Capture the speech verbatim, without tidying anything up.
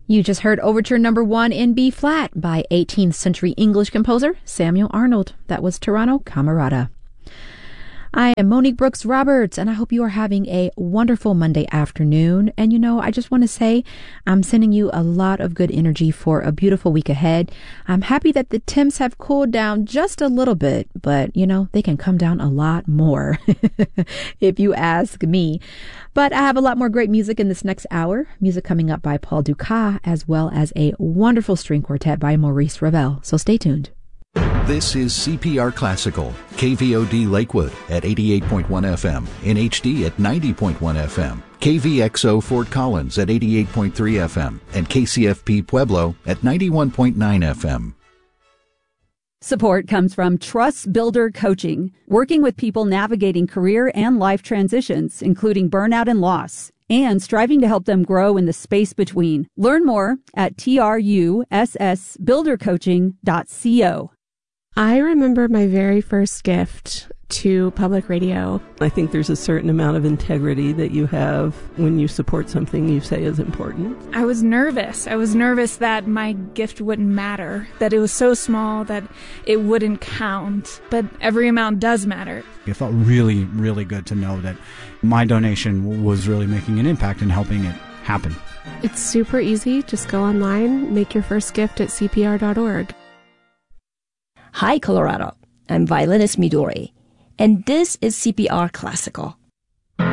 You just heard Overture Number One in B flat by eighteenth century English composer Samuel Arnold. That was Toronto Camerata. I am Monique Brooks Roberts, and I hope you are having a wonderful Monday afternoon. And you know, I just want to say I'm sending you a lot of good energy for a beautiful week ahead. I'm happy that the temps have cooled down just a little bit, but you know, they can come down a lot more if you ask me. But I have a lot more great music in this next hour. Music coming up by Paul Dukas, as well as a wonderful string quartet by Maurice Ravel. So stay tuned. This is C P R Classical, K V O D Lakewood at eighty-eight point one F M, in H D at ninety point one F M, K V X O Fort Collins at eighty-eight point three F M, and K C F P Pueblo at ninety-one point nine F M. Support comes from Trust Builder Coaching, working with people navigating career and life transitions, including burnout and loss, and striving to help them grow in the space between. Learn more at truss builder coaching dot co. I remember my very first gift to public radio. I think there's a certain amount of integrity that you have when you support something you say is important. I was nervous. I was nervous that my gift wouldn't matter, that it was so small that it wouldn't count. But every amount does matter. It felt really, really good to know that my donation was really making an impact and helping it happen. It's super easy. Just go online, make your first gift at C P R dot org. Hi, Colorado. I'm Violinist Midori, and this is C P R Classical.